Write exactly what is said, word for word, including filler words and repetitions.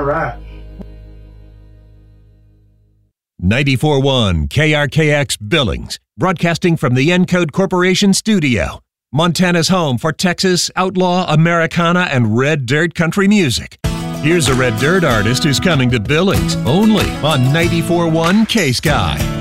right. ninety-four point one K R K X Billings, broadcasting from the Encode Corporation studio. Montana's home for Texas, outlaw, Americana, and red dirt country music. Here's a red dirt artist who's coming to Billings, only on ninety-four point one K-Sky.